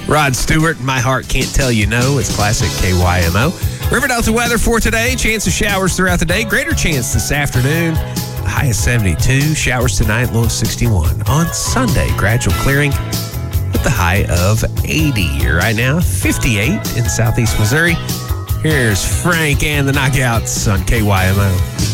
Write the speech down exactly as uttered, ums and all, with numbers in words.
Rod Stewart, My Heart Can't Tell You No. It's classic K Y M O. River Delta weather for today. Chance of showers throughout the day. Greater chance this afternoon. High of seventy-two. Showers tonight. Low of sixty-one. On Sunday, gradual clearing with the high of eighty. Right now, fifty-eight in southeast Missouri. Here's Frank and the Knockouts on K Y M O.